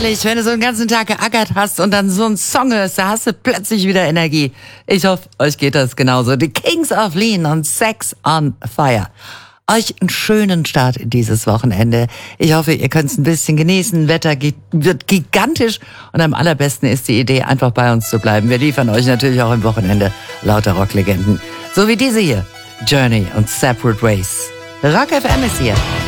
Wenn du so einen ganzen Tag geackert hast und dann so einen Song hörst, da hast du plötzlich wieder Energie. Ich hoffe, euch geht das genauso. The Kings of Lean und Sex on Fire. Euch einen schönen Start in dieses Wochenende. Ich hoffe, ihr könnt es ein bisschen genießen. Wetter wird gigantisch und am allerbesten ist die Idee, einfach bei uns zu bleiben. Wir liefern euch natürlich auch am Wochenende lauter Rocklegenden. So wie diese hier, Journey und Separate Ways. Rock FM ist hier.